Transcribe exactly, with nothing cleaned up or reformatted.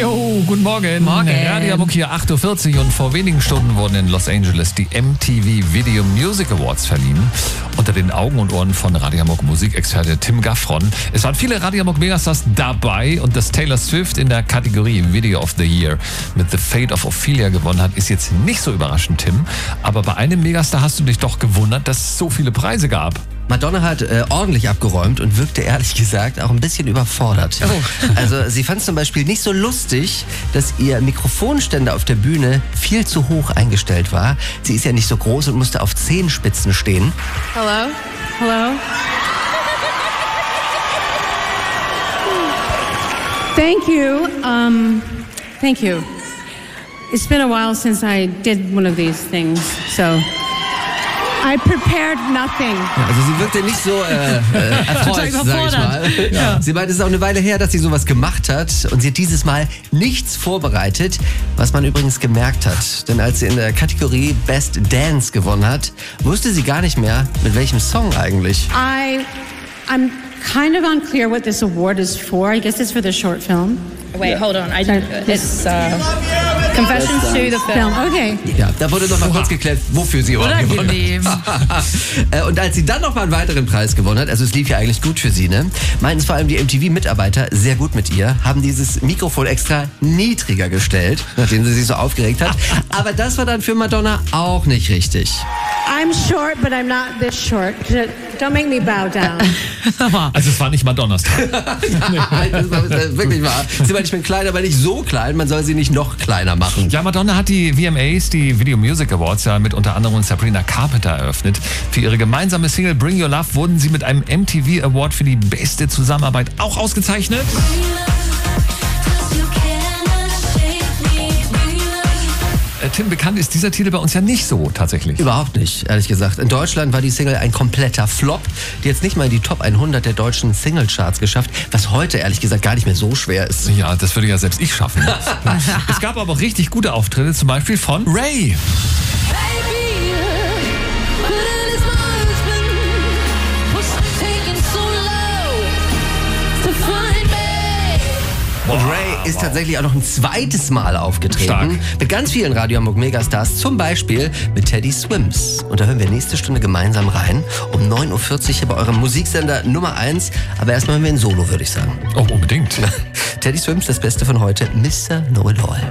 Jo, guten Morgen. Morgen. Radio Hamburg hier, acht Uhr vierzig und vor wenigen Stunden wurden in Los Angeles die M T V Video Music Awards verliehen. Unter den Augen und Ohren von Radio Hamburg Musikexperte Tim Gaffron. Es waren viele Radio Hamburg Megastars dabei und dass Taylor Swift in der Kategorie Video of the Year mit The Fate of Ophelia gewonnen hat, ist jetzt nicht so überraschend, Tim. Aber bei einem Megastar hast du dich doch gewundert, dass es so viele Preise gab. Madonna hat äh, ordentlich abgeräumt und wirkte ehrlich gesagt auch ein bisschen überfordert. Oh. Also sie fand es zum Beispiel nicht so lustig, dass ihr Mikrofonständer auf der Bühne viel zu hoch eingestellt war. Sie ist ja nicht so groß und musste auf Zehenspitzen stehen. Hello? Hello? Thank you. Um, thank you. It's been a while since I did one of these things, so I prepared nothing. Ja, also sie wirkte nicht so äh, äh, erfreut, sag ich mal. Ja. Sie meinte, es ist auch eine Weile her, dass sie sowas gemacht hat und sie hat dieses Mal nichts vorbereitet, was man übrigens gemerkt hat. Denn als sie in der Kategorie Best Dance gewonnen hat, wusste sie gar nicht mehr, mit welchem Song eigentlich. I, I'm kind of unclear what this award is for. I guess it's for the short film. Wait, hold on. I, it's uh, Confessions to the Film. Film, okay. Ja, da wurde noch mal kurz geklärt, wofür sie überhaupt gewonnen hat. Und als sie dann noch mal einen weiteren Preis gewonnen hat, also es lief ja eigentlich gut für sie, ne? Meinten es vor allem die M T V-Mitarbeiter sehr gut mit ihr, haben dieses Mikrofon extra niedriger gestellt, nachdem sie sich so aufgeregt hat. Aber das war dann für Madonna auch nicht richtig. I'm short, but I'm not this short. Don't make me bow down. Also es war nicht Madonnas Tag. Das war wirklich wahr. Sie meinte, ich bin klein, aber nicht so klein, man soll sie nicht noch kleiner machen. Ja, Madonna hat die V M As, die Video Music Awards, ja mit unter anderem Sabrina Carpenter eröffnet. Für ihre gemeinsame Single Bring Your Love wurden sie mit einem M T V Award für die beste Zusammenarbeit auch ausgezeichnet. Äh, Tim, bekannt ist dieser Titel bei uns ja nicht so tatsächlich. Überhaupt nicht, ehrlich gesagt. In Deutschland war die Single ein kompletter Flop. Die hat es nicht mal in die Top hundert der deutschen Singlecharts geschafft, was heute ehrlich gesagt gar nicht mehr so schwer ist. Ja, das würde ja selbst ich schaffen. Es gab aber auch richtig gute Auftritte, zum Beispiel von Ray. Und Ray ist tatsächlich auch noch ein zweites Mal aufgetreten. Stark. Mit ganz vielen Radio Hamburg Megastars, zum Beispiel mit Teddy Swims. Und da hören wir nächste Stunde gemeinsam rein. Um neun Uhr vierzig hier bei eurem Musiksender Nummer eins. Aber erstmal hören wir ein Solo, würde ich sagen. Oh, unbedingt. Teddy Swims, das Beste von heute, Mister Know It All.